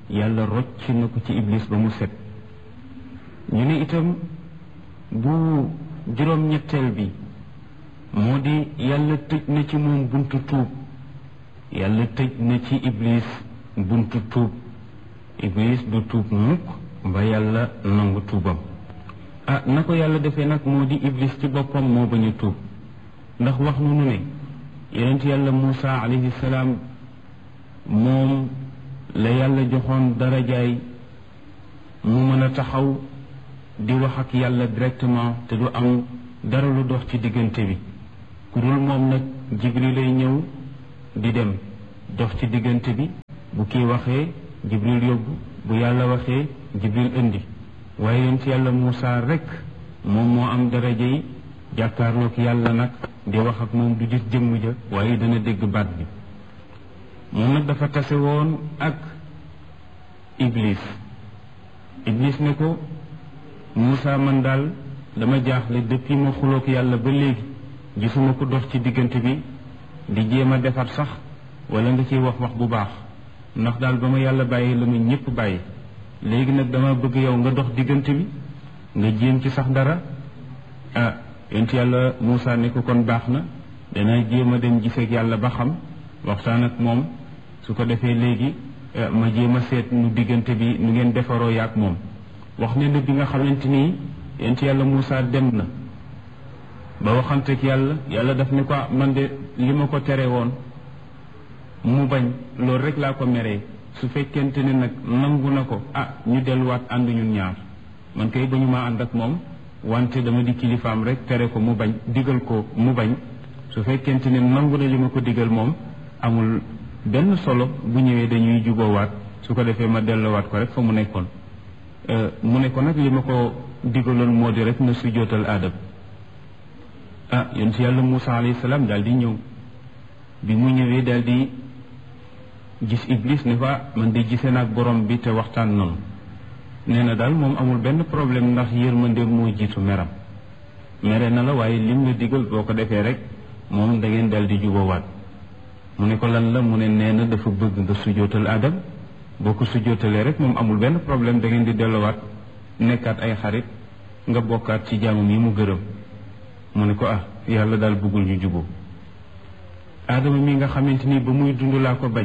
yàlla rocc na ko ci iblis ba mu set. ñu ne itam bu juróom-ñetteel bi moo di yàlla tëj na ci moom buntu tuub. yàlla tëj na ci iblis buntu tuub. iblis du tuub mukk ba yàlla nangu tuubam. na ko yàlla defee nag moo di iblis ci boppam moo bañ a tuub, ndax wax nu ne yonent yàlla Muusa alayhi salaam moom la yàlla joxoon darajaay mu mën a taxaw di wax ak yàlla directement te du am dara lu dox ci diggante bi. ku dul moom nag Jibril lay ñëw di dem dox ci diggante bi, bu kii waxee Jibril yóbbu, bu yàlla waxee Jibril indi. waaye yonent yàlla Muusa rek moom moo am daraja yi jàkkaarloog yàlla nag di wax ak moom du gis jëmm ja waaye dana dégg baat bi. moom nag dafa tase woon ak iblis. iblis ne ko Muusa man daal dama jaaxle depuis ma xuloog yàlla ba léegi gisuma ko dox ci diggante bi di jéem a defar sax wala nga ciy wax bu baax, ndax daal ba ma yàlla bàyyi la ma ñëpp bàyyi. léegi nag dama bëgg yow nga dox diggante bi nga jéem ci sax dara. yonent yàlla Muusa ne ko kon baax na, dana jéem a dem giseeg yàlla ba xam, waxtaan ak moom, su ko defee léegi ma jéem a seet nu diggante bi nu ngeen defaroo yaak moom. wax ne na bi nga xamante ni yonent yàlla Muusa dem na ba waxanteeg yàlla, yàlla daf ne ko man de li ma ko tere woon mu bañ, loolu rek laa ko meree. su fekkente ne nag nangu na ko ñu delluwaat ànd ñun ñaar, man kay bañu maa ànd ak moom, wante dama di kilifaam rek tere ko mu bañ, digal ko mu bañ. su fekkente ne nangu na li ma ko digal moom amul benn solo, bu ñëwee dañuy juboowaat, su ko defee ma delluwaat ko rek fa mu nekkoon. mu ne ko nag li ma ko digaloon moo di rek na sujjootal aadam. yonent yàlla Muusa alayhi salaam daal di ñëw. bi mu ñëwee daal di gis iblis ne fa man de gisee naag borom bi te waxtaan noonu. nee na daal moom amul benn problème ndax yërmande moo jiitu meram. mere na la waaye lim la digal boo ko defee rek moom da ngeen daal di juboowaat. mu ne ko lan la, mu ne nee na dafa bëgg nga sujjootal Adam. boo ko sujjootalee rek moom amul benn problème, da ngeen di delluwaat nekkaat ay xarit, nga bokkaat ci jaamam yi mu gërëm. mu ne ko yàlla daal bëggul ñu juboo. Adama mi nga xamante ni ba muy dund laa ko bañ,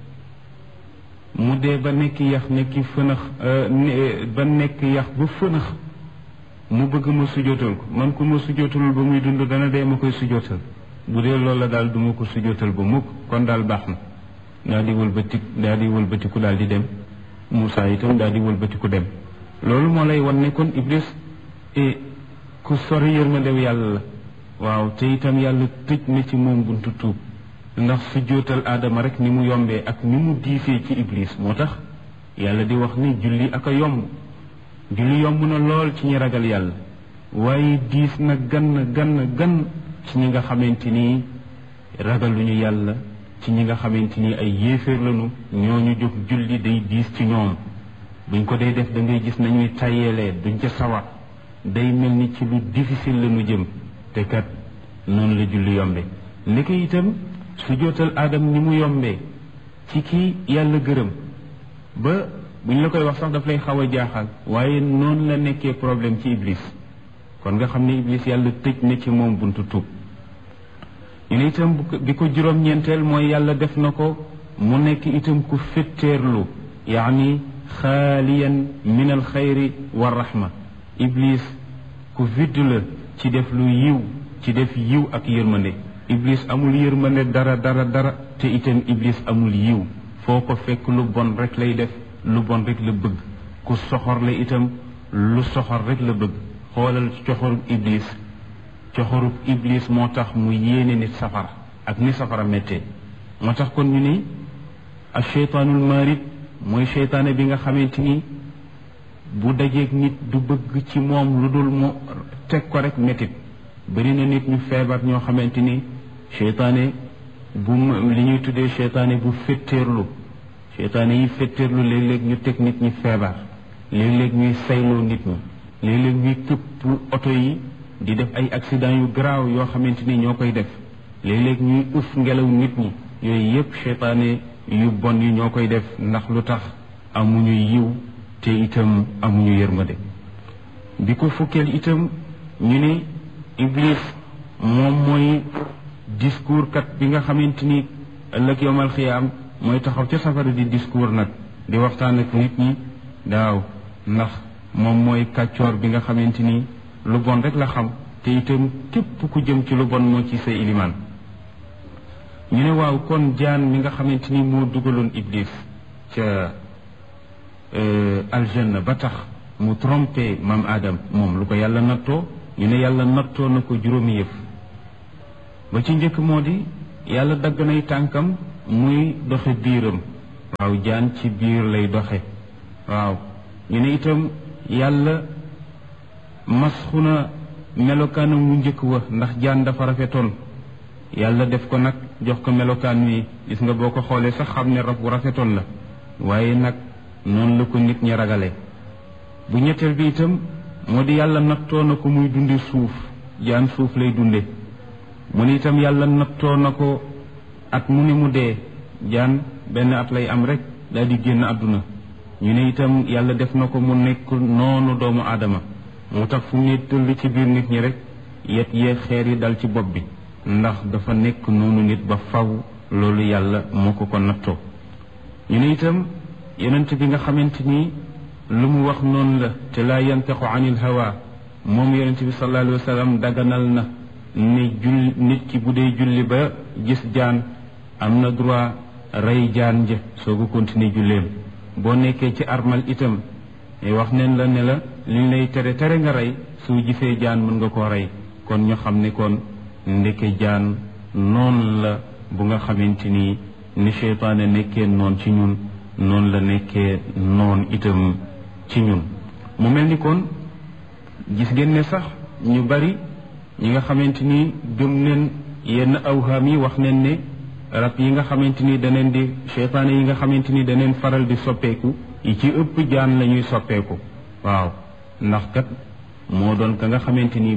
mu dee ba nekk yax nekki fënax ba nekk yax ba fënax mu bëgg ma sujjootal ko. man ku ma sujjootalul ba muy dund dana dee ma koy sujjootal. bu dee loolu la daal duma ko sujjootal ba mukk, kon daal baax na. daal di wëlbatiku daal di dem. Muusa itam daal di wëlbatiku dem. loolu moo lay wan ne kon Iblis ku sori yërmandew yàlla la. waaw, te itam yàlla tëj na ci moom buntu tuub, ndax sujjootal Aadama rek ni mu yombee ak ni mu diisee ci Iblis. moo tax yàlla di wax ni julli ak a yomb. julli yomb na lool ci ñi ragal yàlla, waaye diis na gan ci ñi nga xamante ni ragaluñu yàlla, ci ñi nga xamante ni ay yéeféer lañu. ñooñu jóg julli day diis ci ñoom. buñ ko dee def da ngay gis nañuy tàyyeelee, duñ ca sawar, day mel ni ci lu difficile lañu jëm. te kat noonu la julli yombe. ndeke itam sujjootal Aadam ni mu yombee ci kii yàlla gërëm ba buñ la koy wax sax daf lay xaw a jaaxal, waaye noonu la nekkee problème ci Iblis. kon nga xam ne Iblis yàlla tëj na ci moom buntu tuub. ñu ne itam bi ko juróom-ñeenteel mooy yàlla def na ko mu nekk itam ku fetteerlu, yaani xaaliyan min al xayri wa rahma. Iblis ku vidd la ci def lu yiw, ci def yiw ak yërmande. Iblis amul yërmande dara te itam Iblis amul yiw. foo ko fekk lu bon rek lay def, lu bon rek la bëgg. ku soxor la itam, lu soxor rek la bëgg. xoolal coxorub Iblis moo tax mu yéene nit safara ak ni safara méttee. moo tax kon ñu ni ak cheytaanul marid mooy cheytaane bi nga xamante ni bu dajeeg nit du bëgg ci moom lu dul mu teg ko rek métit. bari na nit ñu feebar ñoo xamante ni cheytaane bu li ñuy tuddee cheytaane bu fetteerlu. cheytaane yi fetteerlu léeg-léeg ñu teg nit ñi feebar, léeg-léeg ñuy sayloo nit ñi, léeg-léeg ñuy këpp oto yi di def ay accident yu garaaw yoo xamante ni ñoo koy def, léeg-léeg ñuy ëf ngelaw nit ñi. yooyu yëpp cheytaane yu bon yi ñoo koy def. ndax lu tax amuñu yiw te itam amuñu yërmande bi ko fukkeel itam ñu ne iblis moom mooy discours kat bi nga xamante ni ëllëg yowmal xiyaam mooy taxaw ca safara di discours nag di waxtaan ak nit ñi daaw ndax moom mooy kàccoor bi nga xamante ni lu bon rek la xam te itam képp ku jëm ci lu bon moo ci sa ilimaan ñu ne waaw kon jaan mi nga xamante ni moo dugaloon iblis ca aljanna ba tax mu trompé maam Adam moom lu ko yàlla nattoo ñu ne yàlla nattoo na ko juróomi yëf ba ci njëkk moo di yàlla dagg nay tànkam muy doxe biiram waaw jaan ci biir lay doxe waaw ñu ne itam yàlla masxu na melokaanam mu njëkk wa ndax jaan dafa rafetoon yàlla def ko nag jox ko melokaan wi gis nga boo ko xoolee sax xam ne rab bu rafetoon la waaye nag noonu la ko nit ñi ragale bu ñetteel bi itam moo di yàlla nattoo na ko muy dunde suuf jaan suuf lay dunde mu ne itam yàlla nattoo na ko at mu ne mu dee jaan benn at lay am rek daal di génn àdduna ñu ne itam yàlla def na ko mu nekk noonu doomu aadama moo tax fu mu ne tëll ci biir nit ñi rek yet yee xeer yi dal ci bopp bi ndax dafa nekk noonu nit ba faw loolu yàlla moo ko nattoo ñu ne itam yonent bi nga xamante ni lu mu wax noonu la te laa yantiqu anil hawa moom yonent bi sallallahu alayhi wa sallam daganal na ne nit ki bu dee julli ba gis jaan am na droit rey jaan ja soo ko continuer julleem boo nekkee ci armal itam wax neen la ne la liñ lay tere nga rey soo gisee jaan mën nga koo rey kon ñu xam ne kon ndeke jaan noonu la bu nga xamante ni seytaane nekkee noon ci ñun noonu la nekkee noon itam ci ñun mu mel ni kon gis ngeen ne sax ñu bari ñi nga xamante ni gëm neen yenn awhaam yi wax neen ne rab yi nga xamante ni daneen di seytaane yi nga xamante ni daneen faral di soppeeku yi ci ëpp jaan la ñuy soppeeku waaw ndax kat moo doon ka nga xamante ni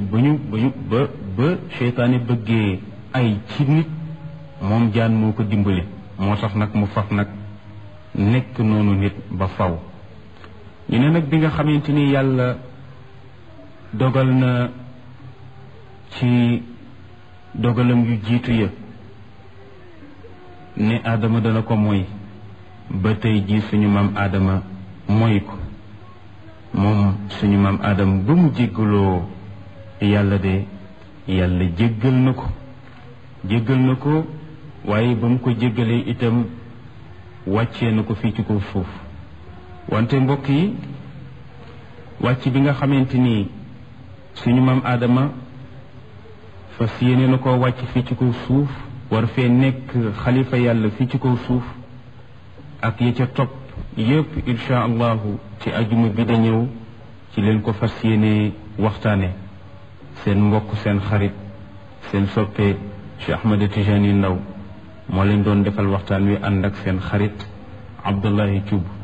ba seytaane bëggee ay ci nit moom jaan moo ko dimbali moo tax nag mu faf nag nekk noonu nit ba faw ñu ne nag bi nga xamante ni yàlla dogal na ci dogalam yu jiitu ya ne Adama dana ko moy ba tey ji suñu maam Adama moy ko moom suñu maam Adama ba mu jéggaloo yàlla de yàlla jéggal na ko waaye ba mu ko jéggalee itam wàccee na ko fii ci kaw suuf wante mbokk yi wàcc bi nga xamante ni suñu maam Adama fas yéene na koo wàcc fii ci kaw suuf war fee nekk xalifa yàlla fii ci kaw suuf ak ya ca topp yépp insha allahu ci ajuma bi da ñëw ci leen ko fas yéene waxtaane seen mbokk seen xarit seen soppe Cheikh Ahmed Tijani Ndaw moo leen doon defal waxtaan wi ànd ak seen xarit Abdullahi Thioub